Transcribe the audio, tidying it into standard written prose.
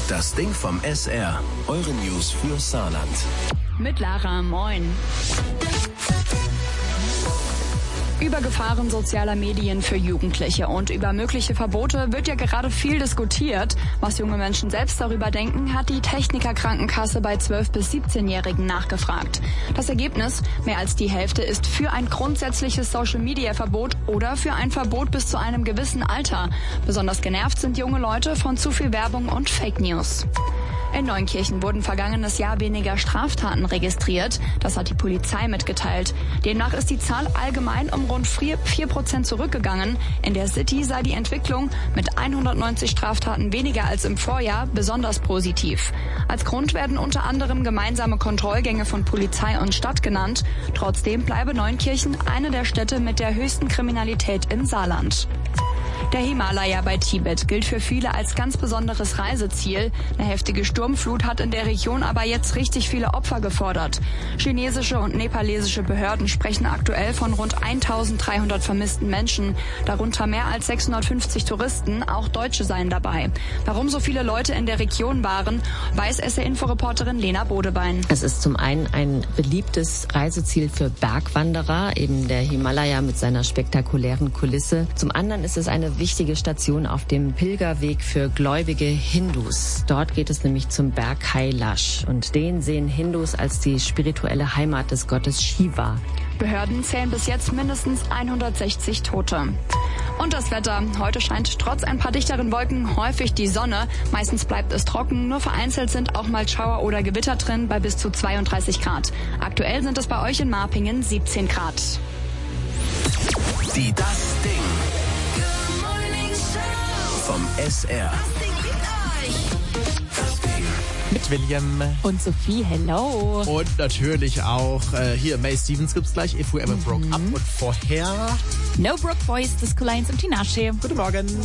Das Ding vom SR. Eure News für Saarland. Mit Lara, moin. Über Gefahren sozialer Medien für Jugendliche und über mögliche Verbote wird ja gerade viel diskutiert. Was junge Menschen selbst darüber denken, hat die Techniker-Krankenkasse bei 12- bis 17-Jährigen nachgefragt. Das Ergebnis: mehr als die Hälfte ist für ein grundsätzliches Social-Media-Verbot oder für ein Verbot bis zu einem gewissen Alter. Besonders genervt sind junge Leute von zu viel Werbung und Fake News. In Neunkirchen wurden vergangenes Jahr weniger Straftaten registriert. Das hat die Polizei mitgeteilt. Demnach ist die Zahl allgemein um rund 4% zurückgegangen. In der City sei die Entwicklung mit 190 Straftaten weniger als im Vorjahr besonders positiv. Als Grund werden unter anderem gemeinsame Kontrollgänge von Polizei und Stadt genannt. Trotzdem bleibe Neunkirchen eine der Städte mit der höchsten Kriminalität im Saarland. Der Himalaya bei Tibet gilt für viele als ganz besonderes Reiseziel. Eine heftige Sturmflut hat in der Region aber jetzt richtig viele Opfer gefordert. Chinesische und nepalesische Behörden sprechen aktuell von rund 1300 vermissten Menschen, darunter mehr als 650 Touristen, auch Deutsche seien dabei. Warum so viele Leute in der Region waren, weiß SR-Info-Reporterin Lena Bodebein. Es ist zum einen ein beliebtes Reiseziel für Bergwanderer, eben der Himalaya mit seiner spektakulären Kulisse. Zum anderen ist es eine wichtige Station auf dem Pilgerweg für gläubige Hindus. Dort geht es nämlich zum Berg Kailash und den sehen Hindus als die spirituelle Heimat des Gottes Shiva. Behörden zählen bis jetzt mindestens 160 Tote. Und das Wetter. Heute scheint trotz ein paar dichteren Wolken häufig die Sonne. Meistens bleibt es trocken, nur vereinzelt sind auch mal Schauer oder Gewitter drin bei bis zu 32 Grad. Aktuell sind es bei euch in Marpingen 17 Grad. Die Das Ding vom SR. Mit William. Und Sophie, hello. Und natürlich auch hier May Stevens gibt's gleich, If We Ever Broke Up. Und vorher No Broke Boys, Disco Lines und Tinashe. Guten Morgen.